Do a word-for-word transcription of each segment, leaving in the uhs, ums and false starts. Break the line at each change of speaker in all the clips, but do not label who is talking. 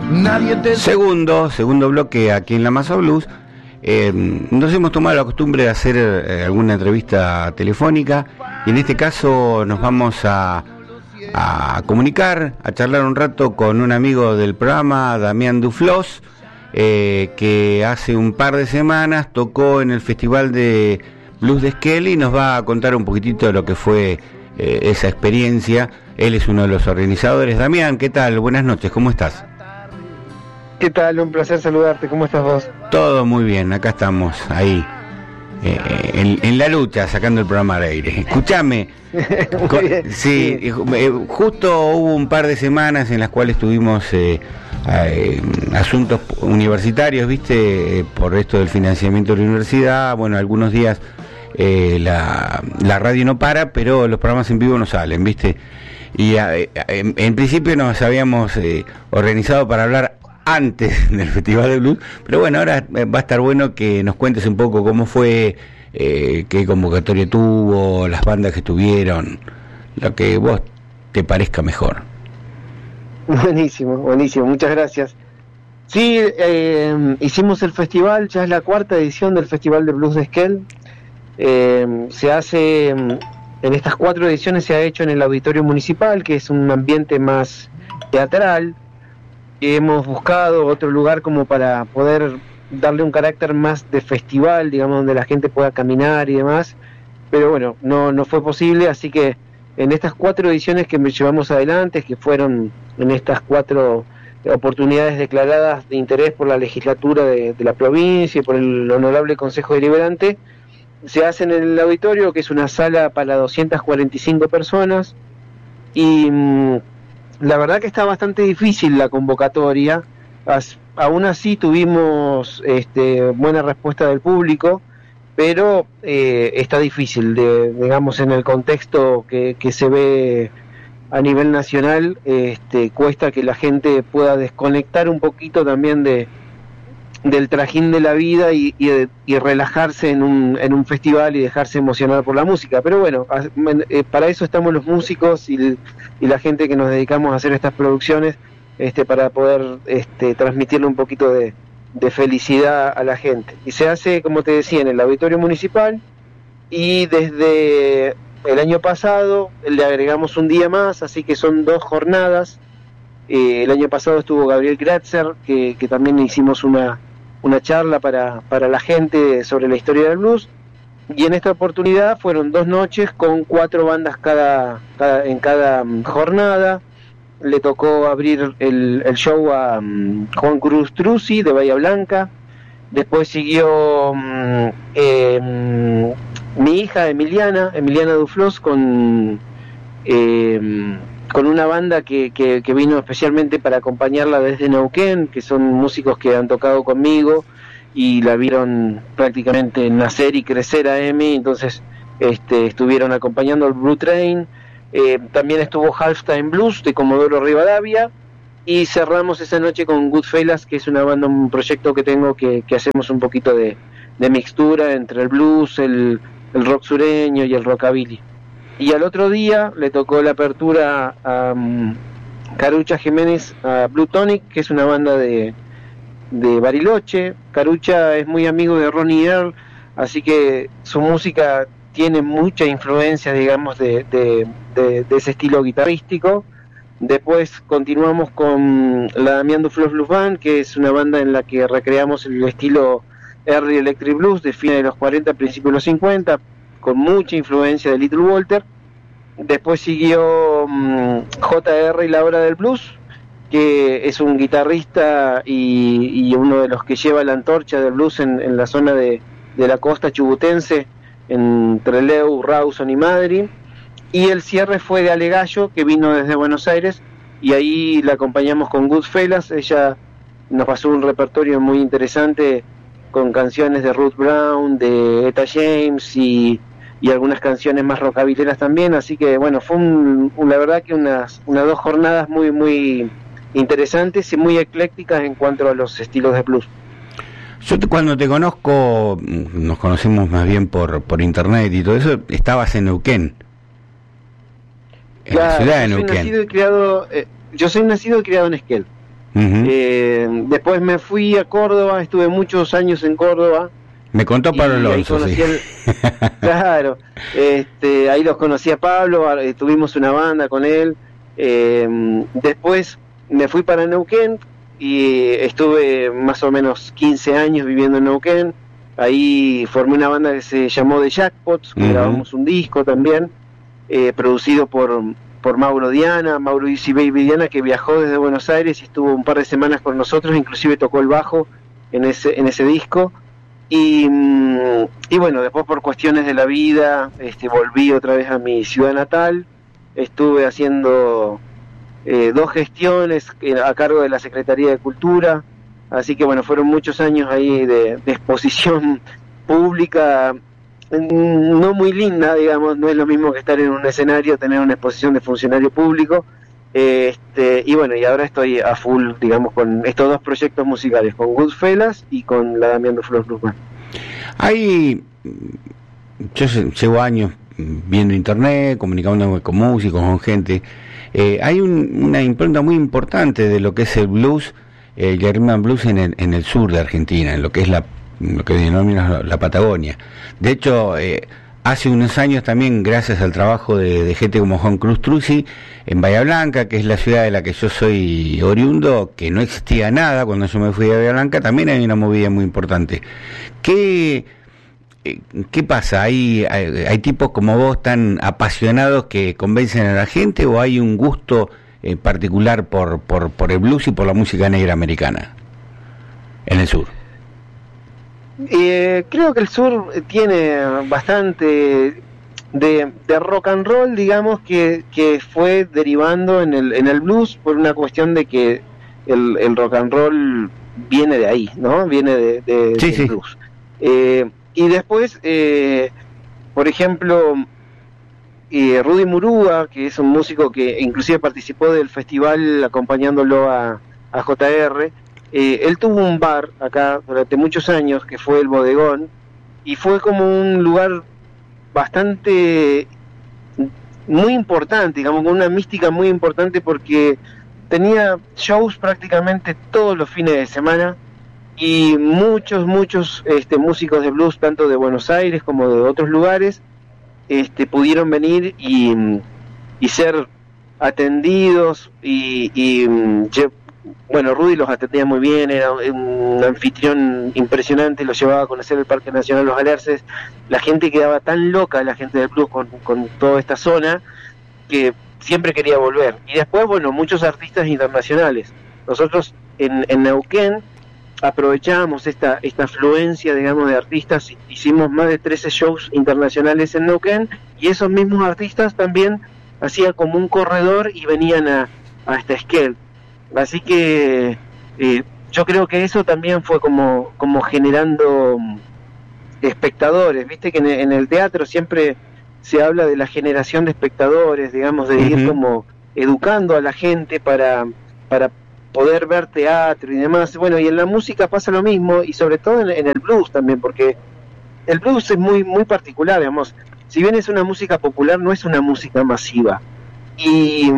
Nadie te... Segundo, segundo bloque aquí en La Masa Blues. Eh, nos hemos tomado la costumbre de hacer eh, alguna entrevista telefónica y en este caso nos vamos a, a comunicar, a charlar un rato con un amigo del programa, Damián Duflos, eh, que hace un par de semanas tocó en el Festival de Blues de Esquel y nos va a contar un poquitito de lo que fue eh, esa experiencia. Él es uno de los organizadores. Damián, ¿qué tal? Buenas noches, ¿cómo estás?
¿Qué tal? Un placer saludarte. ¿Cómo estás vos?
Todo muy bien, acá estamos, ahí, eh, en, en la lucha, sacando el programa al aire. Escúchame, co- sí, eh, justo hubo un par de semanas en las cuales tuvimos eh, eh, asuntos universitarios, ¿viste? Eh, por esto del financiamiento de la universidad, bueno, algunos días eh, la, la radio no para, pero los programas en vivo no salen, ¿viste? Y eh, en, en principio nos habíamos eh, organizado para hablar antes del Festival de Blues, pero bueno, ahora va a estar bueno que nos cuentes un poco cómo fue, eh, qué convocatoria tuvo, las bandas que estuvieron, lo que vos te parezca mejor.
Buenísimo, buenísimo, muchas gracias. Sí, eh, hicimos el festival, ya es la cuarta edición del Festival de Blues de Esquel. Eh, se hace, en estas cuatro ediciones se ha hecho en el Auditorio Municipal, que es un ambiente más teatral. Hemos buscado otro lugar como para poder darle un carácter más de festival, digamos, donde la gente pueda caminar y demás, pero bueno, no, no fue posible, así que en estas cuatro ediciones que llevamos adelante, que fueron en estas cuatro oportunidades declaradas de interés por la legislatura de, de la provincia y por el Honorable Consejo Deliberante, se hace en el auditorio, que es una sala para doscientas cuarenta y cinco personas, y la verdad que está bastante difícil la convocatoria. As, aún así tuvimos este, buena respuesta del público, pero eh, está difícil, de, digamos, en el contexto que, que se ve a nivel nacional, este, cuesta que la gente pueda desconectar un poquito también de del trajín de la vida y, y, y relajarse en un, en un festival y dejarse emocionar por la música. Pero bueno, eh, para eso estamos los músicos y, y la gente que nos dedicamos a hacer estas producciones, este, para poder este, transmitirle un poquito de, de felicidad a la gente. Y se hace, como te decía, en el Auditorio Municipal, y desde el año pasado le agregamos un día más, así que son dos jornadas. Eh, el año pasado estuvo Gabriel Kratzer, que, que también hicimos una una charla para, para la gente sobre la historia del blues, y en esta oportunidad fueron dos noches con cuatro bandas cada, cada en cada um, jornada. Le tocó abrir el, el show a um, Juan Cruz Truzzi de Bahía Blanca, después siguió um, eh, um, mi hija Emiliana, Emiliana Duflos, con eh, con una banda que, que, que vino especialmente para acompañarla desde Neuquén, que son músicos que han tocado conmigo y la vieron prácticamente nacer y crecer a Emi, entonces este, estuvieron acompañando al Blue Train. Eh, también estuvo Halftime Blues de Comodoro Rivadavia, y cerramos esa noche con Goodfellas, que es una banda, un proyecto que tengo que, que hacemos un poquito de, de mixtura entre el blues, el, el rock sureño y el rockabilly. Y al otro día le tocó la apertura a um, Carucha Jiménez a Blue Tonic, que es una banda de, de Bariloche. Carucha es muy amigo de Ronnie Earl, así que su música tiene mucha influencia, digamos, de, de, de, de ese estilo guitarrístico. Después continuamos con la Damián Duflos Blues Band, que es una banda en la que recreamos el estilo Early Electric Blues de fines de los cuarenta, principios de los cincuenta, con mucha influencia de Little Walter. Después siguió um, J R y la Hora del Blues, que es un guitarrista y, y uno de los que lleva la antorcha del blues en, en la zona de, de la costa chubutense, en Trelew, Rawson y Madrid. Y el cierre fue de Ale Gallo, que vino desde Buenos Aires, y ahí la acompañamos con Goodfellas. Ella nos pasó un repertorio muy interesante con canciones de Ruth Brown, de Etta James y, y algunas canciones más rockabilleras también, así que bueno, fue un, un, la verdad que unas, unas dos jornadas muy muy interesantes y muy eclécticas en cuanto a los estilos de blues.
Yo te, cuando te conozco, nos conocemos más bien por, por internet y todo eso, estabas en Neuquén, en
claro,
la ciudad de
yo soy
Neuquén.
Nacido y criado, eh, yo soy nacido y criado en Esquel. Uh-huh. Eh, después me fui a Córdoba, estuve muchos años en Córdoba.
Me contó Pablo Alonso, sí.
El, claro, este, ahí los conocí a Pablo, eh, tuvimos una banda con él. Eh, después me fui para Neuquén y estuve más o menos quince años viviendo en Neuquén. Ahí formé una banda que se llamó The Jackpots, que uh-huh. grabamos un disco también, eh, producido por, por Mauro Diana, Mauro Easy Baby Diana, que viajó desde Buenos Aires y estuvo un par de semanas con nosotros, inclusive tocó el bajo en ese, en ese disco. Y, y bueno, después por cuestiones de la vida, este, volví otra vez a mi ciudad natal, estuve haciendo eh, dos gestiones a cargo de la Secretaría de Cultura, así que bueno, fueron muchos años ahí de, de exposición pública, no muy linda, digamos, no es lo mismo que estar en un escenario, tener una exposición de funcionario público. Este, y bueno, y ahora estoy a full, digamos, con estos dos proyectos musicales, con Goodfellas y con la Damián de Flor Blues Band.
Hay, yo llevo años viendo internet, comunicándome con músicos, con gente. Eh, hay un, una impronta muy importante de lo que es el blues, el German Blues en el, en el sur de Argentina, en lo que es la, lo que denomina la, la Patagonia. De hecho, eh, hace unos años también, gracias al trabajo de, de gente como Juan Cruz Truzzi, en Bahía Blanca, que es la ciudad de la que yo soy oriundo, que no existía nada cuando yo me fui a Bahía Blanca, también hay una movida muy importante. ¿Qué, qué pasa? ¿Hay, hay, hay tipos como vos tan apasionados que convencen a la gente, o hay un gusto eh, particular por, por, por el blues y por la música negra americana en el sur?
Eh, creo que el sur tiene bastante de, de rock and roll, digamos, que, que fue derivando en el, en el blues por una cuestión de que el, el rock and roll viene de ahí, ¿no? Viene de, de,
sí,
del
sí.
blues. Eh, y después, eh, por ejemplo, eh, Rudy Murúa, que es un músico que inclusive participó del festival acompañándolo a, a J R, Eh, él tuvo un bar acá durante muchos años que fue el Bodegón, y fue como un lugar bastante muy importante, digamos, con una mística muy importante, porque tenía shows prácticamente todos los fines de semana, y muchos, muchos este, músicos de blues, tanto de Buenos Aires como de otros lugares, este, pudieron venir y, y ser atendidos y, y bueno, Rudy los atendía muy bien, era un anfitrión impresionante, los llevaba a conocer el Parque Nacional Los Alerces. La gente quedaba tan loca, la gente del blues, con, con toda esta zona, que siempre quería volver. Y después, bueno, muchos artistas internacionales. Nosotros en, en Neuquén aprovechábamos esta, esta afluencia, digamos, de artistas, hicimos más de trece shows internacionales en Neuquén, y esos mismos artistas también hacían como un corredor y venían a, a esta Esquel. Así que eh, yo creo que eso también fue como, como generando espectadores. Viste que en, en el teatro siempre se habla de la generación de espectadores, digamos, de uh-huh. ir como educando a la gente para, para poder ver teatro y demás. Bueno, y en la música pasa lo mismo, y sobre todo en, en el blues también, porque el blues es muy, muy particular, digamos. Si bien es una música popular, no es una música masiva. Y,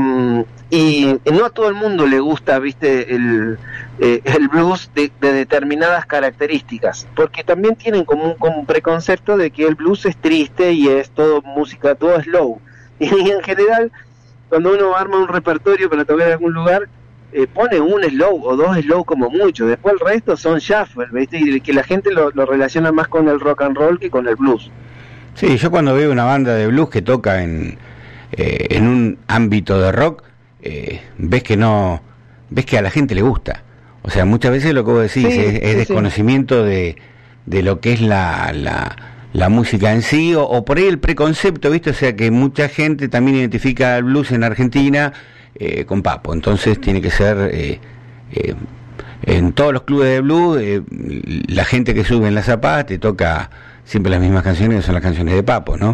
y no a todo el mundo le gusta, viste, el, eh, el blues de, de determinadas características, porque también tienen como un, como un preconcepto de que el blues es triste y es todo música, todo slow. Y en general, cuando uno arma un repertorio para tocar en algún lugar, eh, pone un slow o dos slow como mucho, después el resto son shuffle, viste, y que la gente lo, lo relaciona más con el rock and roll que con el blues.
Sí, yo cuando veo una banda de blues que toca en Eh, en un ámbito de rock, eh, ves que no, ves que a la gente le gusta. O sea, muchas veces lo que vos decís sí, es, es sí, desconocimiento sí. de, de lo que es la, la, la música en sí, o, o por ahí el preconcepto, ¿viste? O sea, que mucha gente también identifica el blues en Argentina eh, con Papo. Entonces tiene que ser eh, eh, en todos los clubes de blues, eh, la gente que sube en la Zapata te toca siempre las mismas canciones, que son las canciones de Papo, ¿no?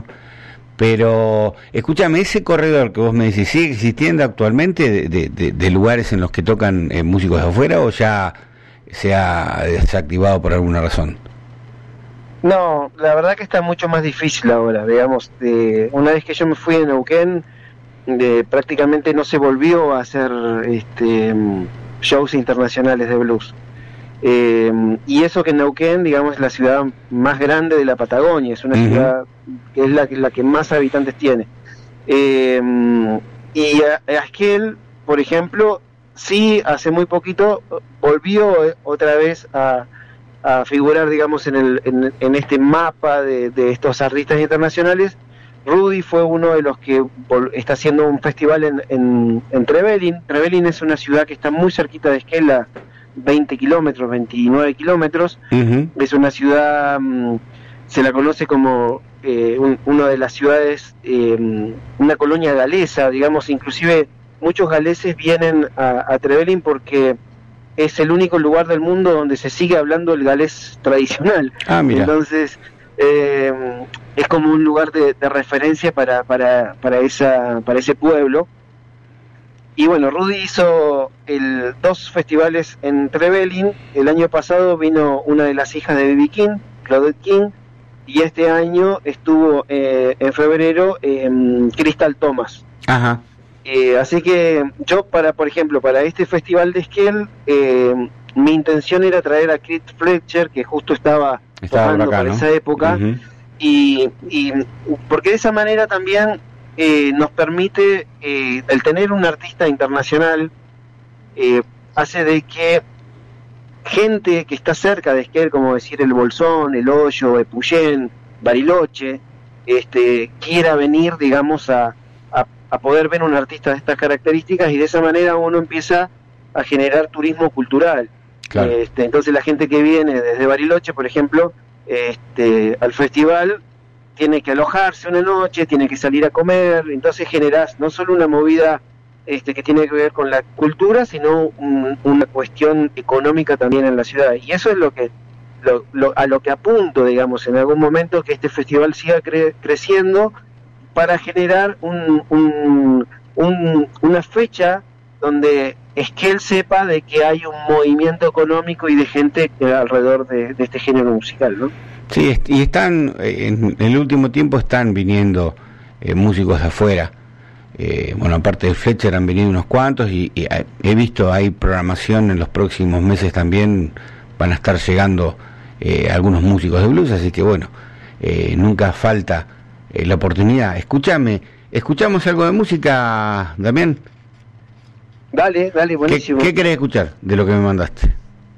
Pero, escúchame, ese corredor que vos me decís, ¿sigue existiendo actualmente de, de, de, de lugares en los que tocan eh, músicos de afuera, o ya se ha desactivado por alguna razón?
No, la verdad que está mucho más difícil ahora, digamos. De, una vez que yo me fui de Neuquén, de, prácticamente no se volvió a hacer este, shows internacionales de blues. Eh, y eso que Neuquén, digamos, es la ciudad más grande de la Patagonia, es una uh-huh. ciudad que es la, la que más habitantes tiene. Eh, y a, a Esquel, por ejemplo, sí, hace muy poquito volvió otra vez a, a figurar, digamos, en, el, en, en este mapa de, de estos artistas internacionales. Rudy fue uno de los que está haciendo un festival en, en, en Trevelin. Trevelin es una ciudad que está muy cerquita de Esquel, a veinte kilómetros, veintinueve kilómetros. Uh-huh. Es una ciudad, um, se la conoce como eh, un, una de las ciudades, eh, una colonia galesa, digamos, inclusive muchos galeses vienen a, a Trevelin porque es el único lugar del mundo donde se sigue hablando el galés tradicional.
Ah, mira.
Entonces, eh, es como un lugar de, de referencia para, para, para, esa, para ese pueblo. Y bueno, Rudy hizo el, dos festivales en Trevelin. El año pasado vino una de las hijas de B B King, Claudette King, y este año estuvo eh, en febrero en Crystal Thomas.
Ajá.
Eh, así que yo, para por ejemplo, para este festival de Esquel, eh, mi intención era traer a Chris Fletcher, que justo estaba, estaba tocando acá, para ¿no? esa época, uh-huh. y, y porque de esa manera también eh, nos permite, eh, el tener un artista internacional, eh, hace de que gente que está cerca de Esquel, como decir el Bolsón, el Hoyo, Epuyén, Bariloche, este, quiera venir, digamos, a a poder ver un artista de estas características, y de esa manera uno empieza a generar turismo cultural. Claro. Este, entonces la gente que viene desde Bariloche, por ejemplo, este, al festival, tiene que alojarse una noche, tiene que salir a comer, entonces generás no solo una movida este, que tiene que ver con la cultura, sino un, una cuestión económica también en la ciudad. Y eso es lo que lo, lo, a lo que apunto, digamos, en algún momento, que este festival siga cre- creciendo, para generar un, un, un, una fecha donde Esquel sepa de que hay un movimiento económico y de gente alrededor de, de este género musical, ¿no?
Sí, y están, en el último tiempo están viniendo eh, músicos de afuera. Eh, bueno, aparte de Fletcher han venido unos cuantos, y, y he visto, hay programación en los próximos meses también, van a estar llegando eh, algunos músicos de blues, así que bueno, eh, nunca falta Eh, la oportunidad. Escúchame, ¿escuchamos algo de música, Damián?
Dale, dale, buenísimo.
¿Qué, qué querés escuchar de lo que me mandaste?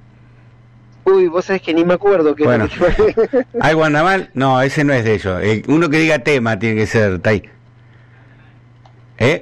Uy, vos sabés que ni me acuerdo. Que
bueno, ¿algo anda mal? No, ese no es de ellos. Eh, uno que diga tema tiene que ser, Tai. ¿Eh?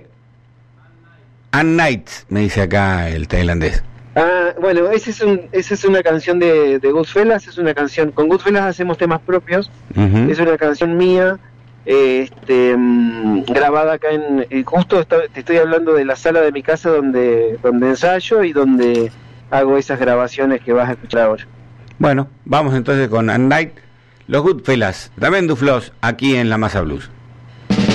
And Nights, me dice acá el tailandés.
Ah, bueno, esa es, un, esa es una canción de, de Goodfellas, es una canción, con Goodfellas hacemos temas propios, uh-huh. Es una canción mía, este, um, grabada acá en, eh, justo está, te estoy hablando de la sala de mi casa donde, donde ensayo y donde hago esas grabaciones que vas a escuchar ahora.
Bueno, vamos entonces con And Night, los Goodfellas, Damián Duflos, aquí en La Masa Blues.